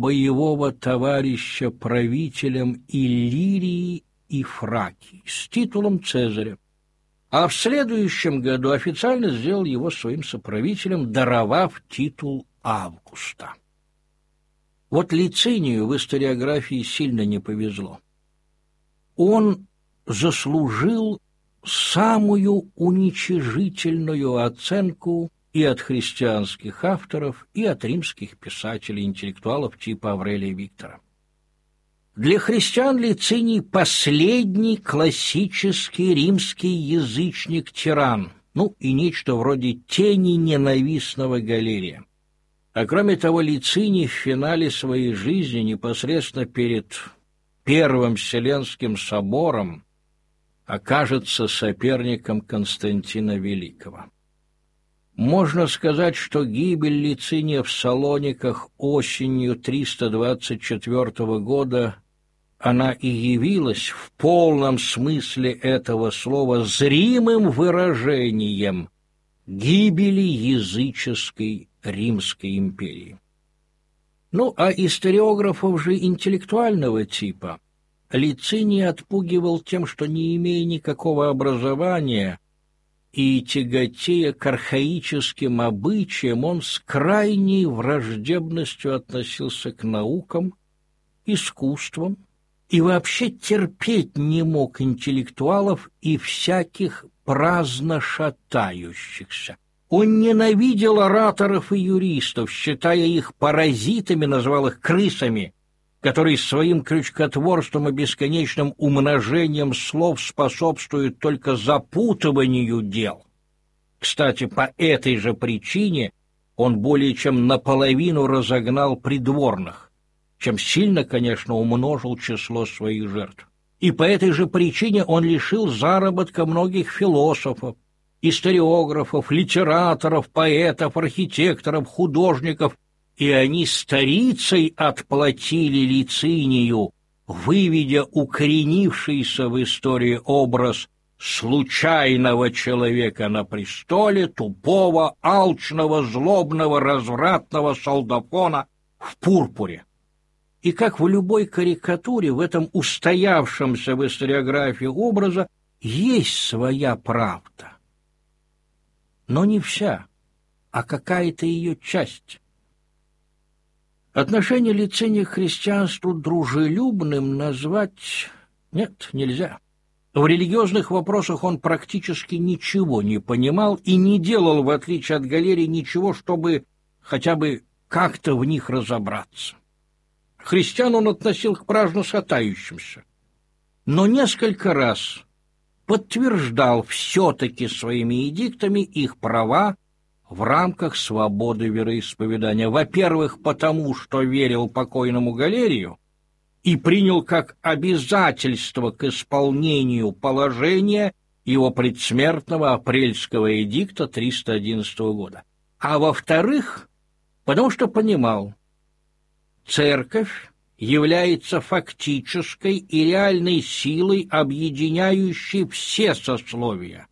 боевого товарища правителем Иллирии и Фракии с титулом Цезаря, а в следующем году официально сделал его своим соправителем, даровав титул Августа. Вот Лицинию в историографии сильно не повезло. Он заслужил самую уничижительную оценку и от христианских авторов, и от римских писателей-интеллектуалов типа Аврелия Виктора. Для христиан Лициний – последний классический римский язычник-тиран, и нечто вроде тени ненавистного Галерия. А кроме того, Лициний в финале своей жизни, непосредственно перед Первым Вселенским собором, окажется соперником Константина Великого. Можно сказать, что гибель Лициния в Салониках осенью 324 года, она и явилась в полном смысле этого слова зримым выражением гибели языческой Римской империи. А историографов же интеллектуального типа Лициний отпугивал тем, что, не имея никакого образования и тяготея к архаическим обычаям, он с крайней враждебностью относился к наукам, искусствам и вообще терпеть не мог интеллектуалов и всяких праздно шатающихся. Он ненавидел ораторов и юристов, считая их паразитами, назвал их крысами, которые своим крючкотворством и бесконечным умножением слов способствуют только запутыванию дел. Кстати, по этой же причине он более чем наполовину разогнал придворных, чем сильно, конечно, умножил число своих жертв. И по этой же причине он лишил заработка многих философов, историографов, литераторов, поэтов, архитекторов, художников, и они старицей отплатили Лицинию, выведя укоренившийся в истории образ случайного человека на престоле, тупого, алчного, злобного, развратного солдафона в пурпуре. И как в любой карикатуре, в этом устоявшемся в историографии образа есть своя правда. Но не вся, а какая-то ее часть. Отношение Лициния к христианству дружелюбным назвать нельзя. В религиозных вопросах он практически ничего не понимал и не делал, в отличие от Галерия, ничего, чтобы хотя бы как-то в них разобраться. Христиан он относил к праздно шатающимся, но несколько раз подтверждал все-таки своими эдиктами их права в рамках свободы вероисповедания. Во-первых, потому что верил покойному Галерию и принял как обязательство к исполнению положения его предсмертного апрельского эдикта 311 года. А во-вторых, потому что понимал, Церковь является фактической и реальной силой, объединяющей все сословия.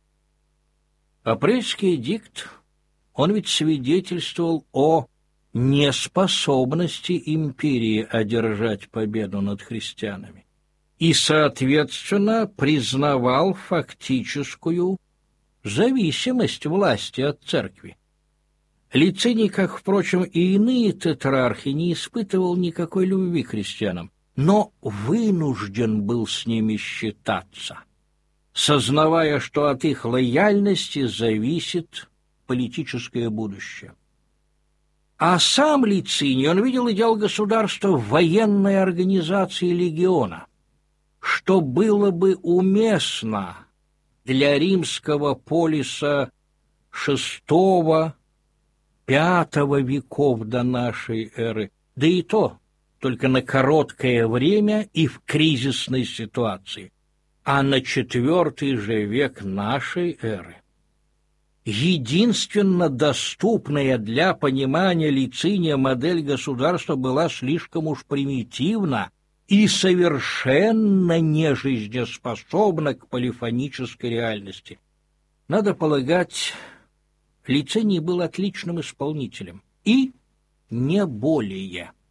Апрельский эдикт, он ведь свидетельствовал о неспособности империи одержать победу над христианами и, соответственно, признавал фактическую зависимость власти от церкви. Лициний, как, впрочем, и иные тетрархи, не испытывал никакой любви к христианам, но вынужден был с ними считаться, сознавая, что от их лояльности зависит политическое будущее. А сам Лициний, он видел идеал государства в военной организации легиона, что было бы уместно для римского полиса VI-V веков до нашей эры, да и то только на короткое время и в кризисной ситуации, а на IV же век нашей эры. Единственно доступная для понимания Лициния модель государства была слишком уж примитивна и совершенно нежизнеспособна к полифонической реальности. Надо полагать, Лициний был отличным исполнителем, и не более.